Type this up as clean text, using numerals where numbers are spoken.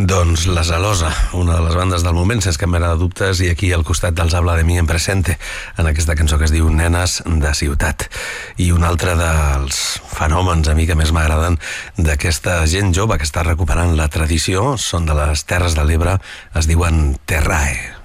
Doncs la Zalosa, una de les bandes del moment, sense cap mena de dubtes, i aquí al costat dels Habla de mi en presente, en aquesta cançó que es diu Nenes de ciutat. I un altre dels fenòmens a mi que més m'agraden d'aquesta gent jove que està recuperant la tradició són de les Terres de l'Ebre, es diuen Terrae.